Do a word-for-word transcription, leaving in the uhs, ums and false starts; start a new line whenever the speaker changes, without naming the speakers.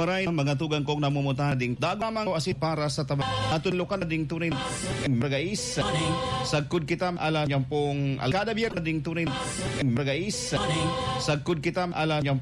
maray mga tugang kong namumuta ding dagamang asit para sa taba atun lokal ding tunin bragais sagkud kita ala yang pong alkada bier ding tunin bragais sagkud kita ala yang